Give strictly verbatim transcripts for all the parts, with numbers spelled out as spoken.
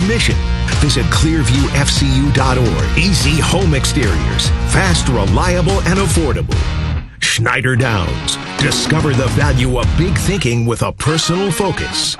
mission. Visit clearview f c u dot org. Easy home exteriors. Fast, reliable, and affordable. Schneider Downs. Discover the value of big thinking with a personal focus.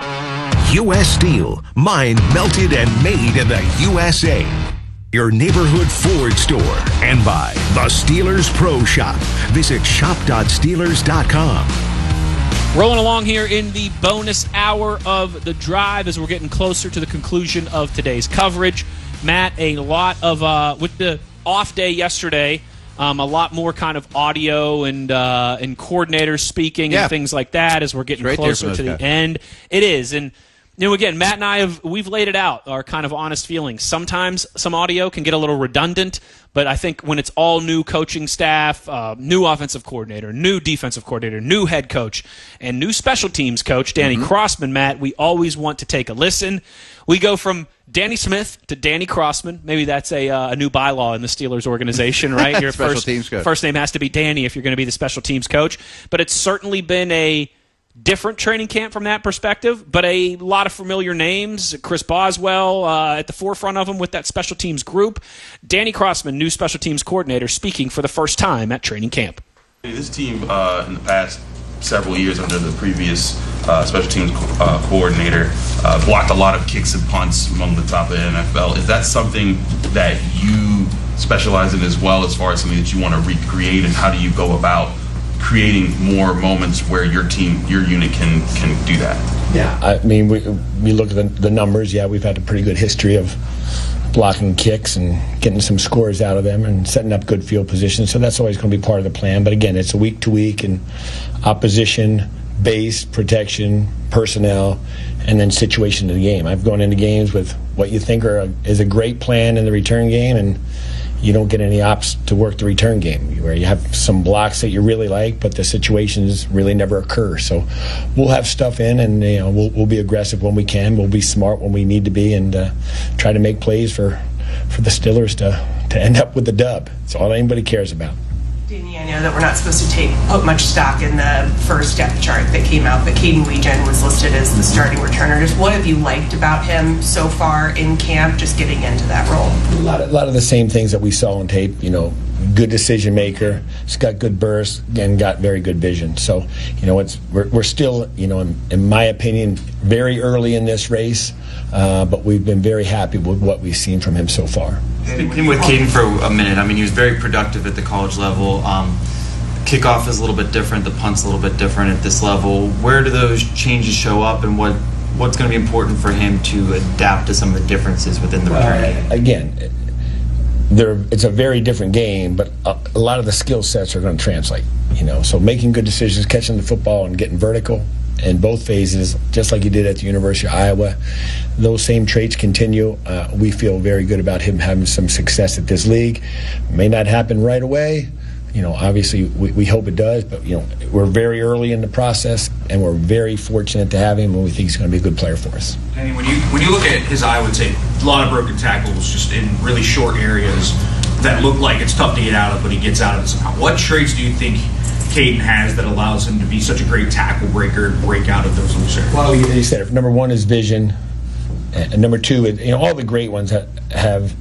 U S Steel. Mined, melted, and made in the U S A. Your neighborhood Ford store. And by the Steelers Pro Shop. Visit shop dot steelers dot com. Rolling along here in the bonus hour of The Drive as we're getting closer to the conclusion of today's coverage. Matt, a lot of, uh, with the off day yesterday, um, a lot more kind of audio and uh, and coordinators speaking yeah. and things like that as we're getting right closer to the guys. end. It is, and you know, again, Matt and I have we've laid it out, our kind of honest feelings. Sometimes some audio can get a little redundant, but I think when it's all new coaching staff, uh, new offensive coordinator, new defensive coordinator, new head coach, and new special teams coach, Danny mm-hmm. Crossman, Matt, we always want to take a listen. We go from Danny Smith to Danny Crossman. Maybe that's a, uh, a new bylaw in the Steelers organization, right? Your special first, teams coach. First name has to be Danny if you're going to be the special teams coach. But it's certainly been a different training camp from that perspective, but a lot of familiar names. Chris Boswell uh, at the forefront of them with that special teams group. Danny Crossman, new special teams coordinator, speaking for the first time at training camp. This team uh, in the past several years under the previous uh, special teams co- uh, coordinator uh, blocked a lot of kicks and punts among the top of the N F L. Is that something that you specialize in as well, as far as something that you want to recreate, and how do you go about creating more moments where your team, your unit can can do that? Yeah, I mean, we we look at the, the numbers. Yeah, we've had a pretty good history of blocking kicks and getting some scores out of them and setting up good field positions. So that's always going to be part of the plan. But again, it's a week to week and opposition, base, protection, personnel, and then situation of the game. I've gone into games with what you think are a, is a great plan in the return game, and you don't get any ops to work the return game, where you have some blocks that you really like, but the situations really never occur. So we'll have stuff in, and you know, we'll, we'll be aggressive when we can. We'll be smart when we need to be, and uh, try to make plays for, for the Steelers to, to end up with the dub. It's all anybody cares about. Danny, I know that we're not supposed to take put much stock in the first depth chart that came out, but Caden Weegen was listed as the starting returner. Just what have you liked about him so far in camp, just getting into that role? A lot of, a lot of the same things that we saw on tape, you know, good decision maker, he's got good burst, and got very good vision. So, you know, it's we're, we're still, you know, in, in my opinion, very early in this race, uh, but we've been very happy with what we've seen from him so far. Speaking with Caden for a minute, I mean, he was very productive at the college level. Um, kickoff is a little bit different. The punt's a little bit different at this level. Where do those changes show up, and what what's going to be important for him to adapt to some of the differences within the return game? Uh, again, there it's a very different game, but a, a lot of the skill sets are going to translate. You know, so making good decisions, catching the football, and getting vertical in both phases, just like he did at the University of Iowa. Those same traits continue. Uh, we feel very good about him having some success at this league. May not happen right away. You know, obviously we, we hope it does, but, you know, we're very early in the process, and we're very fortunate to have him, and we think he's going to be a good player for us. Danny, when you when you look at his Iowa tape, a lot of broken tackles just in really short areas that look like it's tough to get out of, but he gets out of it somehow. What traits do you think Caden has that allows him to be such a great tackle breaker and break out of those loose areas? Well, you said it. Number one is vision. And number two, you know, all the great ones have, have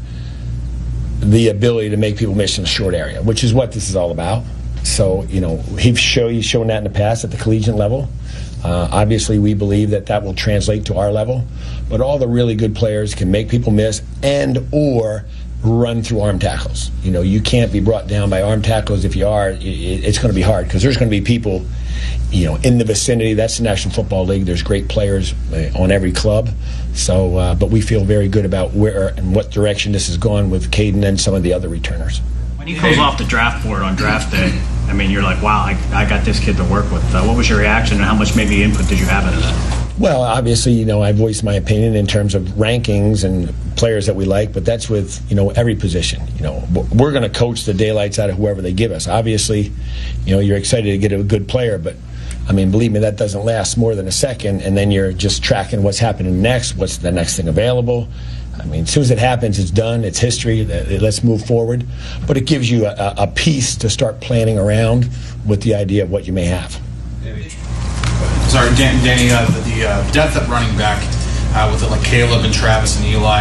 the ability to make people miss in a short area, which is what this is all about. So, you know, he's, show, he's shown that in the past at the collegiate level. Uh, obviously, we believe that that will translate to our level. But all the really good players can make people miss and or run through arm tackles. You know, you can't be brought down by arm tackles. If you are, it's going to be hard, because there's going to be people, you know, in the vicinity. That's the National Football League. There's great players on every club. So, uh, but we feel very good about where and what direction this has gone with Caden and some of the other returners. When he goes off the draft board on draft day, I mean, you're like, wow, I, I got this kid to work with. Uh, what was your reaction, and how much maybe input did you have into that? Well, obviously, you know, I voiced my opinion in terms of rankings and players that we like, but that's with, you know, every position. You know, we're going to coach the daylights out of whoever they give us. Obviously, you know, you're excited to get a good player, but, I mean, believe me, that doesn't last more than a second, and then you're just tracking what's happening next, what's the next thing available. I mean, as soon as it happens, it's done, it's history, let's move forward. But it gives you a, a piece to start planning around with the idea of what you may have. Sorry, Dan, Danny, uh, the, the uh, depth at running back uh, with it, like Caleb and Travis and Eli.